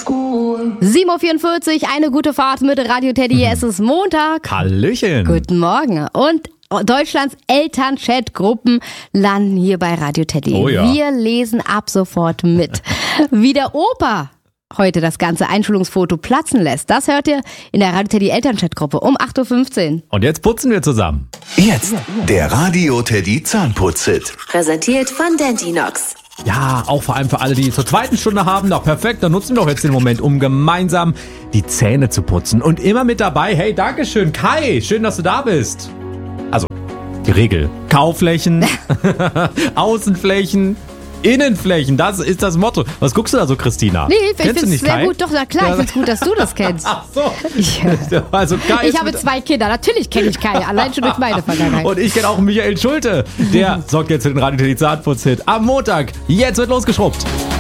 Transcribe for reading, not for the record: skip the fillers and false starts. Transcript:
7:44 Uhr, eine gute Fahrt mit Radio Teddy. Es ist Montag. Hallöchen. Guten Morgen. Und Deutschlands Elternchat-Gruppen landen hier bei Radio Teddy. Oh ja. Wir lesen ab sofort mit. Wie der Opa heute das ganze Einschulungsfoto platzen lässt, das hört ihr in der Radio Teddy Elternchat-Gruppe um 8:15 Uhr. Und jetzt putzen wir zusammen. Jetzt der Radio Teddy Zahnputz-Hit. Präsentiert von Dentinox. Ja, auch vor allem für alle, die zur zweiten Stunde haben. Doch perfekt, dann nutzen wir doch jetzt den Moment, um gemeinsam die Zähne zu putzen. Und immer mit dabei, hey, Dankeschön, Kai, schön, dass du da bist. Also, die Regel. Kauflächen, Außenflächen, Innenflächen, das ist das Motto. Was guckst du da so, Christina? Nee, ich finde es sehr Kai? gut. Doch, na klar, ich finde es gut, dass du das kennst. Ach so. Ja. Also Kai Ich ist habe mit- 2 Kinder, natürlich kenne ich Kai, allein schon durch meine Vergangenheit. Und ich kenne auch Michael Schulte. Der sorgt jetzt für den Radio Teddy Zahnputz-Hit am Montag. Jetzt wird losgeschrubbt.